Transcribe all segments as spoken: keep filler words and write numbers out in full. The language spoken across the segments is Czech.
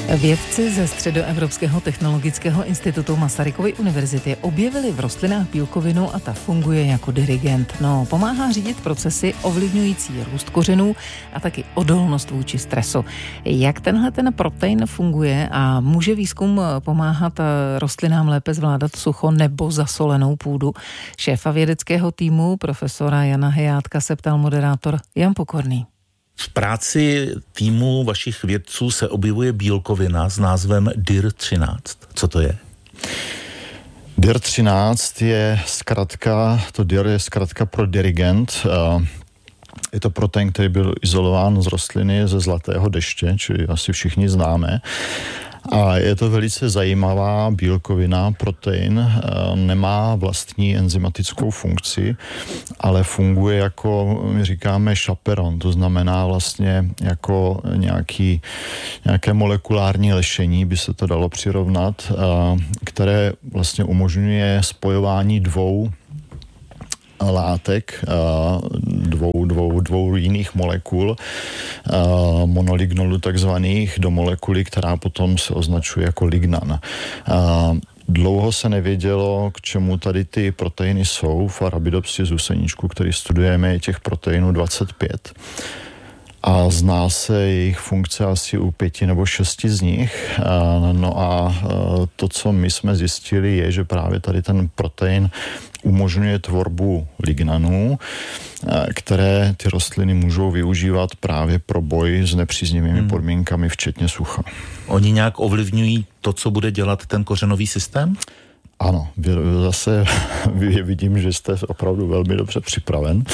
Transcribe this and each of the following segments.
Vědci ze Středoevropského technologického institutu Masarykovy univerzity objevili v rostlinách bílkovinu a ta funguje jako dirigent. No, pomáhá řídit procesy ovlivňující růst kořenů a taky odolnost vůči stresu. Jak tenhle ten protein funguje a může výzkum pomáhat rostlinám lépe zvládat sucho nebo zasolenou půdu? Šéfa vědeckého týmu profesora Jana Hejátka se ptal moderátor Jan Pokorný. V práci týmu vašich vědců se objevuje bílkovina s názvem D I R třináct. Co to je? D I R třináct je zkratka, to D I R je zkratka pro dirigent. Je to protein, který byl izolován z rostliny ze zlatého deště, čili asi všichni známe. A je to velice zajímavá bílkovina, protein, nemá vlastní enzymatickou funkci, ale funguje jako, my říkáme, šaperon, to znamená vlastně jako nějaký, nějaké molekulární lešení, by se to dalo přirovnat, které vlastně umožňuje spojování dvou látek, dvou, dvou, dvou jiných molekul, monolignolu takzvaných, do molekuly, která potom se označuje jako lignan. Dlouho se nevědělo, k čemu tady ty proteiny jsou. V Arabidopsis huseníčku, který studujeme, je těch proteinů dvacet pět. A zná se jejich funkce asi u pěti nebo šesti z nich. No a to, co my jsme zjistili, je, že právě tady ten protein umožňuje tvorbu lignanů, které ty rostliny můžou využívat právě pro boj s nepříznivými hmm. podmínkami, včetně sucha. Oni nějak ovlivňují to, co bude dělat ten kořenový systém? Ano, zase vidím, že jste opravdu velmi dobře připraven.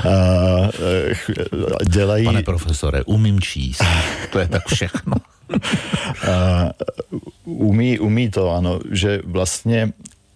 Dělají... Pane profesore, umím číst. To je tak všechno. umí, umí to, ano, že vlastně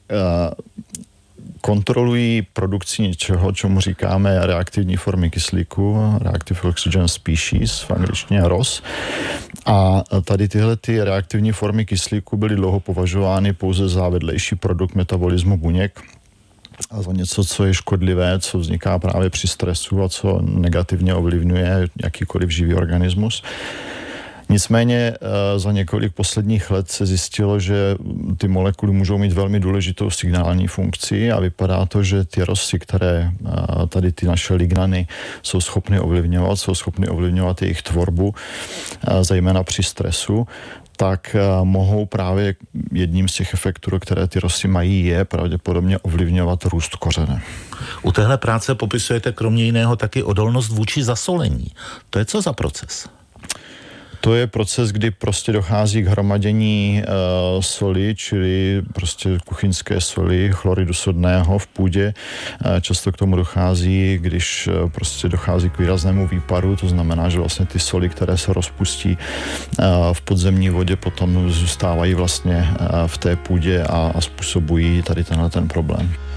kontrolují produkci něčeho, čemu říkáme reaktivní formy kyslíku, reactive oxygen species, v angličtině R O S. A tady tyhle ty reaktivní formy kyslíku byly dlouho považovány pouze za vedlejší produkt metabolismu buněk a za něco, co je škodlivé, co vzniká právě při stresu a co negativně ovlivňuje jakýkoliv živý organismus. Nicméně za několik posledních let se zjistilo, že ty molekuly můžou mít velmi důležitou signální funkci a vypadá to, že ty rosy, které tady ty naše lignany jsou schopny ovlivňovat, jsou schopny ovlivňovat jejich tvorbu, zejména při stresu, tak mohou právě jedním z těch efektů, které ty rosy mají, je pravděpodobně ovlivňovat růst kořene. U téhle práce popisujete kromě jiného taky odolnost vůči zasolení. To je co za proces? To je proces, kdy prostě dochází k hromadění uh, soli, čili prostě kuchyňské soli, chloridu sodného v půdě. Uh, často k tomu dochází, když uh, prostě dochází k výraznému výparu, to znamená, že vlastně ty soli, které se rozpustí uh, v podzemní vodě, potom zůstávají vlastně uh, v té půdě a, a způsobují tady tenhle ten problém.